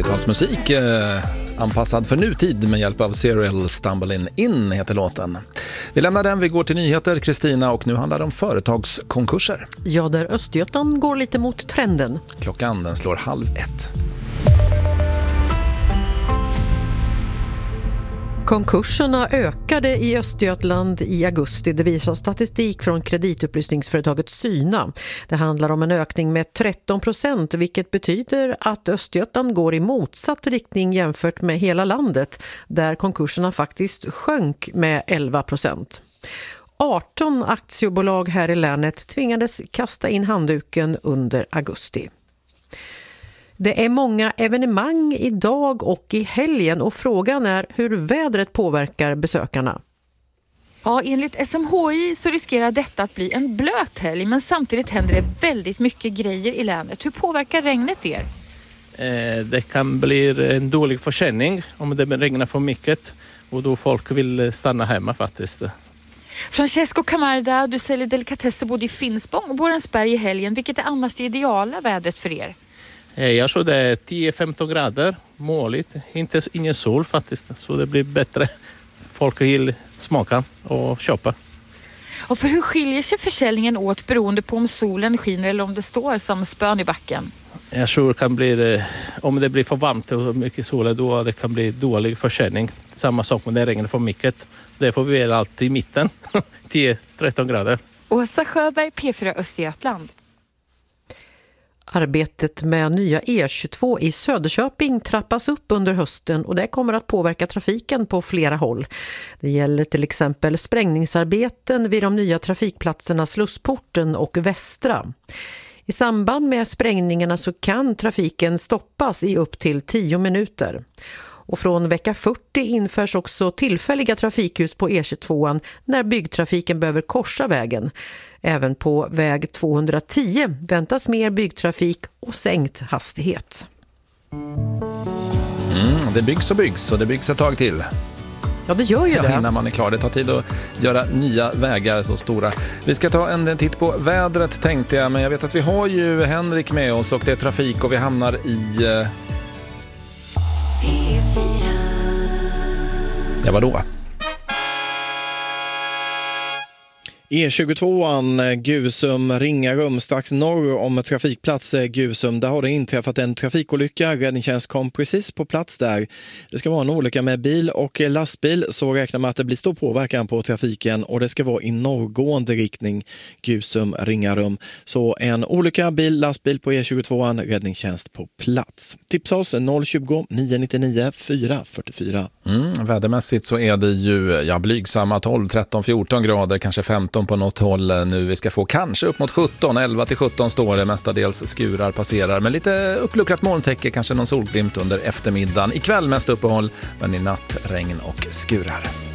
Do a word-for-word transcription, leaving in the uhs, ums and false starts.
åttiotalsmusik eh, anpassad för nutid med hjälp av Serial Stumbling In heter låten. Vi lämnar den, vi går till nyheter, Kristina, och nu handlar det om företagskonkurser. Ja, där Östergötland går lite mot trenden. Klockan den slår halv ett. Konkurserna ökade i Östergötland i augusti. Det visar statistik från kreditupplysningsföretaget Syna. Det handlar om en ökning med tretton procent, vilket betyder att Östergötland går i motsatt riktning jämfört med hela landet, där konkurserna faktiskt sjönk med elva procent. arton aktiebolag här i länet tvingades kasta in handduken under augusti. Det är många evenemang idag och i helgen, och frågan är hur vädret påverkar besökarna. Ja, enligt S M H I så riskerar detta att bli en blöt helg, men samtidigt händer det väldigt mycket grejer i länet. Hur påverkar regnet er? Eh, det kan bli en dålig försäljning om det regnar för mycket, och då folk vill stanna hemma faktiskt. Francesco Camarda, du säljer delikatesser både i Finspång och Borensberg i helgen. Vilket är annars det ideala vädret för er? Jag tror det är tio femton grader, måligt, inte ingen sol faktiskt, så det blir bättre. Folk vill smaka och köpa. Och för hur skiljer sig försäljningen åt beroende på om solen skiner eller om det står som spön i backen? Jag tror det kan bli, om det blir för varmt och mycket sol, då det kan bli dålig försäljning. Samma sak om det regnar för mycket. Det får vi väl alltid i mitten, tio tretton grader. Åsa Sjöberg, P fyra Östergötland. Arbetet med nya E tjugotvå i Söderköping trappas upp under hösten, och det kommer att påverka trafiken på flera håll. Det gäller till exempel sprängningsarbeten vid de nya trafikplatserna Slussporten och Västra. I samband med sprängningarna så kan trafiken stoppas i upp till tio minuter. Och från vecka fyrtio införs också tillfälliga trafikhus på E tjugotvå när byggtrafiken behöver korsa vägen. Även på väg tvåhundratio väntas mer byggtrafik och sänkt hastighet. Mm, det byggs och byggs och det byggs ett tag till. Ja, det gör ju ja, det. Innan man är klar. Det tar tid att göra nya vägar så stora. Vi ska ta en titt på vädret tänkte jag, men jag vet att vi har ju Henrik med oss och det är trafik och vi hamnar i... Ja, vadå? E tjugotvåan Gusum Ringarum strax norr om trafikplats Gusum. Där har det inträffat en trafikolycka. Räddningstjänst kom precis på plats där. Det ska vara en olycka med bil och lastbil, så räknar man att det blir stor påverkan på trafiken, och det ska vara i norrgående riktning Gusum Ringarum. Så en olycka bil, lastbil på E tjugotvåan, räddningstjänst på plats. Tipsa oss noll tjugo, nio nittionio, fyra fyrtiofyra. Mm, vädermässigt så är det ju ja, blygsamma tolv, tretton, fjorton grader, kanske femton på något håll nu. Vi ska få kanske upp mot sjutton, elva till sjutton står det, mestadels skurar passerar, men lite uppluckrat molntäcke, kanske någon solglimt under eftermiddagen. Ikväll mest uppehåll, men i natt regn och skurar.